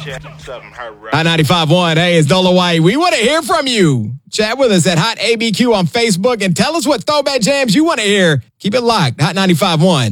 Hot 95.1, hey, it's Dolo White. We want to hear from you. Chat with us at Hot ABQ on Facebook and tell us what throwback jams you want to hear. Keep it locked. Hot 95.1.